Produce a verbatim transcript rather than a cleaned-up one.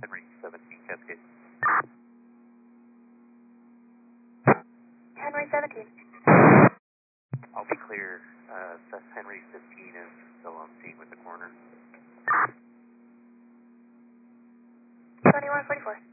Henry seventeen Cascade. Henry seventeen. I'll be clear, uh, that's Henry fifteen is still on scene with the coroner. twenty-one forty-four.